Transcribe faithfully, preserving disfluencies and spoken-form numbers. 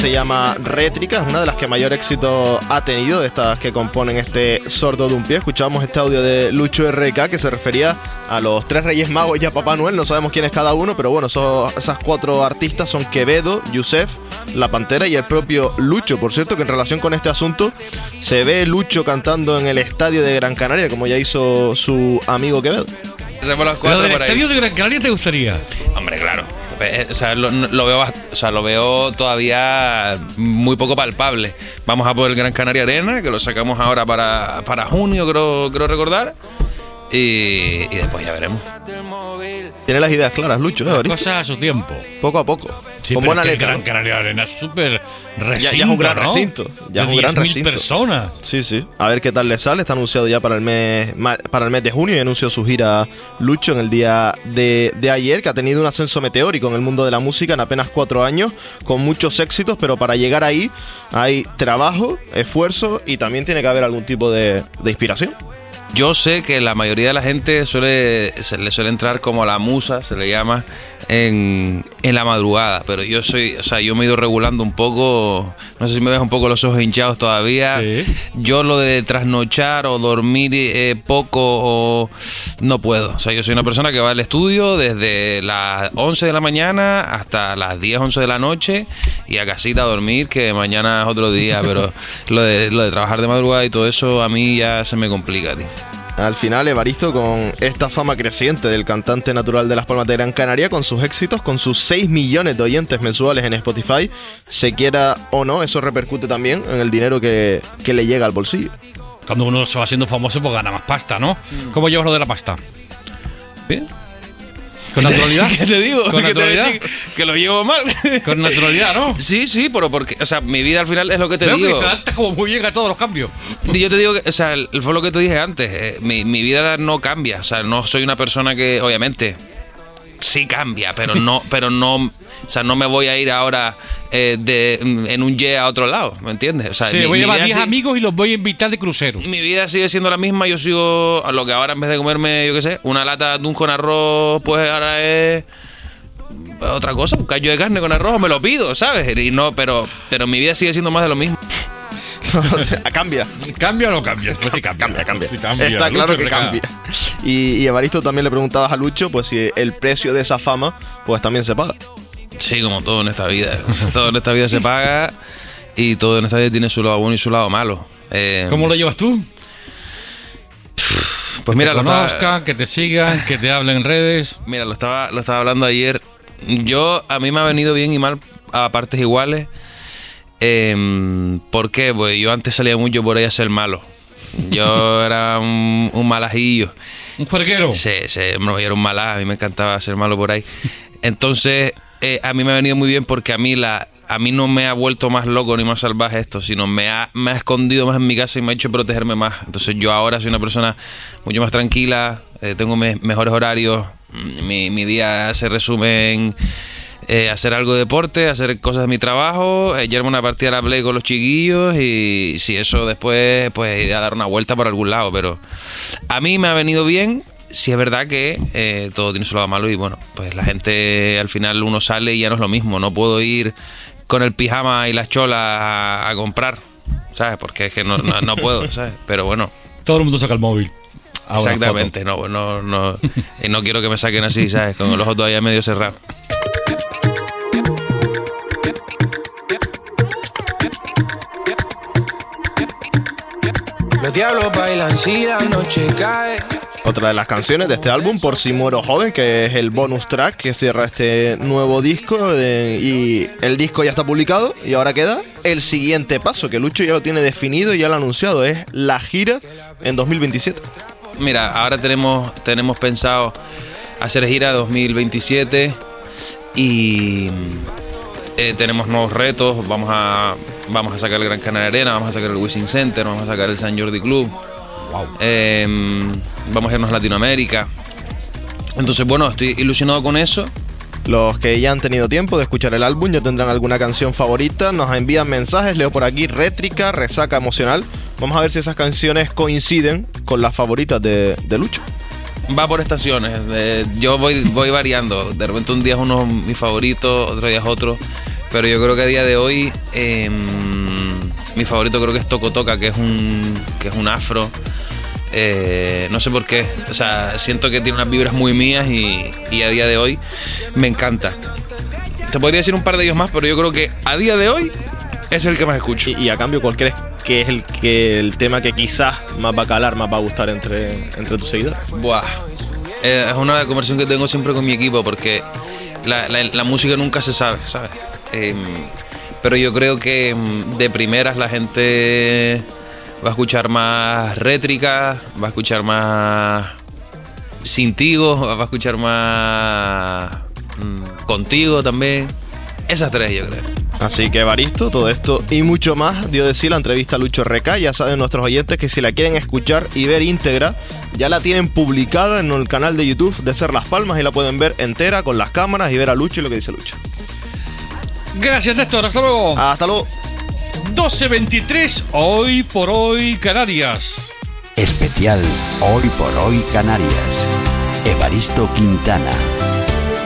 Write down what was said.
se llama Rétrica, es una de las que mayor éxito ha tenido, de estas que componen este Sordo de un Pie. Escuchábamos este audio de Lucho R K que se refería a los tres Reyes Magos y a Papá Noel, no sabemos quién es cada uno, pero bueno, esos, esas cuatro artistas son Quevedo, Yusef, La Pantera y el propio Lucho. Por cierto, que en relación con este asunto, se ve Lucho cantando en el estadio de Gran Canaria, como ya hizo su amigo Quevedo. ¿Pero del estadio de Gran Canaria te gustaría? Hombre, claro. O sea, lo, lo veo, o sea, lo veo todavía muy poco palpable. Vamos a por el Gran Canaria Arena, que lo sacamos ahora para, para junio, creo, creo recordar. Y, y después ya veremos. Tiene las ideas claras, Lucho, ¿eh? Cosas a su tiempo. Poco a poco. Sí, con pero buena es que letra. el Gran Canaria Arena es súper recinto, ya, ya es un gran ¿no? recinto. Ya de es un gran diez mil recinto. personas. Sí, sí. A ver qué tal le sale. Está anunciado ya para el mes para el mes de junio y anunció su gira Lucho en el día de, de ayer, que ha tenido un ascenso meteórico en el mundo de la música en apenas cuatro años, con muchos éxitos, pero para llegar ahí hay trabajo, esfuerzo y también tiene que haber algún tipo de, de inspiración. Yo sé que la mayoría de la gente suele se le suele entrar como la musa, se le llama, en, en la madrugada, pero yo soy, o sea, yo me he ido regulando un poco, no sé si me ves un poco los ojos hinchados todavía. Sí. Yo lo de trasnochar o dormir eh, poco o no puedo. O sea, yo soy una persona que va al estudio desde las once de la mañana hasta las diez, once de la noche y a casita a dormir, que mañana es otro día, pero lo de, lo de trabajar de madrugada y todo eso a mí ya se me complica, tío. Al final, Evaristo, con esta fama creciente del cantante natural de Las Palmas de Gran Canaria, con sus éxitos, con sus seis millones de oyentes mensuales en Spotify, se quiera o no, eso repercute también en el dinero que, que le llega al bolsillo. Cuando uno se va haciendo famoso, pues gana más pasta, ¿no? ¿Cómo llevas lo de la pasta? ¿Bien? ¿Con naturalidad? ¿Qué te digo? ¿Con ¿Qué naturalidad? te decir? Que lo llevo mal. Con naturalidad, ¿no? Sí, sí, pero porque, o sea, mi vida al final es lo que te Veo digo. que te adaptas como muy bien a todos los cambios. Y yo te digo que, o sea, fue lo que te dije antes. Eh, mi, mi vida no cambia. O sea, no soy una persona que, obviamente, sí cambia, pero no, pero no, o sea, no me voy a ir ahora eh, de, en un jet a otro lado, ¿me entiendes? O sea, Sí, mi, voy a mi llevar vida diez sí- amigos y los voy a invitar de crucero. Mi vida sigue siendo la misma. Yo sigo a lo que ahora, en vez de comerme, yo qué sé, una lata de atún con arroz, pues ahora es otra cosa, un callo de carne con arroz, me lo pido, ¿sabes? Y no, pero, pero mi vida sigue siendo más de lo mismo. O sea, cambia. ¿Cambia o no cambia? Pues sí cambia. Cambia, cambia. Sí cambia. Está Lucho claro que R K. cambia. Y, y Evaristo, también le preguntabas a Lucho, pues si el precio de esa fama, pues también se paga. Sí, como todo en esta vida. Todo en esta vida se paga y todo en esta vida tiene su lado bueno y su lado malo. Eh, ¿Cómo lo llevas tú? Pues mira, que lo te estaba, conozcan, que te sigan, que te hablen en redes. mira, lo estaba, lo estaba hablando ayer. Yo, a mí me ha venido bien y mal a partes iguales. Eh, ¿Por qué? Pues yo antes salía mucho por ahí a ser malo. Yo era un, un malajillo. Un juerguero. Sí, sí, no, yo era un malaj, a mí me encantaba ser malo por ahí. Entonces, eh, a mí me ha venido muy bien porque a mí la a mí no me ha vuelto más loco ni más salvaje esto, sino me ha, me ha escondido más en mi casa y me ha hecho protegerme más. Entonces yo ahora soy una persona mucho más tranquila, eh, tengo me, mejores horarios, mi, mi día se resume en eh, hacer algo de deporte, hacer cosas de mi trabajo, eh, llevarme una partida a la play con los chiquillos y si eso después, pues ir a dar una vuelta por algún lado. Pero a mí me ha venido bien. Sí es verdad que eh, todo tiene su lado malo y bueno, pues la gente al final uno sale y ya no es lo mismo. No puedo ir con el pijama y las cholas a, a comprar, ¿sabes? Porque es que no, no, no puedo, ¿sabes? Pero bueno. Todo el mundo saca el móvil. Ahora, Exactamente, no, no, no, y no quiero que me saquen así, ¿sabes? Con el ojo todavía medio cerrado. Los diablos bailan si la noche cae. Otra de las canciones de este álbum, Por si muero joven, que es el bonus track que cierra este nuevo disco, eh, y el disco ya está publicado y ahora queda el siguiente paso, que Lucho ya lo tiene definido y ya lo ha anunciado, es la gira en dos mil veintisiete. Mira, ahora tenemos, tenemos pensado hacer gira dos mil veintisiete y eh, tenemos nuevos retos. Vamos a, vamos a sacar el Gran Canaria Arena, vamos a sacar el Wishing Center, vamos a sacar el San Jordi Club. Wow. Eh, vamos a irnos a Latinoamérica. Entonces, bueno, estoy ilusionado con eso. Los que ya han tenido tiempo de escuchar el álbum ya tendrán alguna canción favorita, nos envían mensajes, leo por aquí Rétrica, Resaca Emocional. Vamos a ver si esas canciones coinciden con las favoritas de, de Lucho. Va por estaciones, eh, yo voy, voy variando. De repente un día es uno mi favorito, otro día es otro. pero yo creo que a día de hoy eh, mi favorito creo que es Toco Toca, que es un, que es un afro. Eh, no sé por qué, o sea, siento que tiene unas vibras muy mías y, y a día de hoy me encanta. Te podría decir un par de ellos más, pero yo creo que a día de hoy es el que más escucho. Y, y a cambio, ¿cuál crees que es el, que, el tema que quizás más va a calar, más va a gustar entre, entre tus seguidores? Buah, eh, es una conversación que tengo siempre con mi equipo, porque la, la, la música nunca se sabe, ¿sabes? Eh, pero yo creo que de primeras la gente va a escuchar más rétrica, va a escuchar más Sintigo, va a escuchar más mmm, Contigo también. Esas tres yo creo. Así que Evaristo, todo esto y mucho más dio de sí la entrevista a Lucho R K. Ya saben nuestros oyentes que si la quieren escuchar y ver íntegra, ya la tienen publicada en el canal de YouTube de Ser Las Palmas y la pueden ver entera con las cámaras y ver a Lucho y lo que dice Lucho. Gracias, Néstor. Hasta luego. Hasta luego. doce veintitrés, Hoy por Hoy Canarias. Especial Hoy por Hoy Canarias. Evaristo Quintana.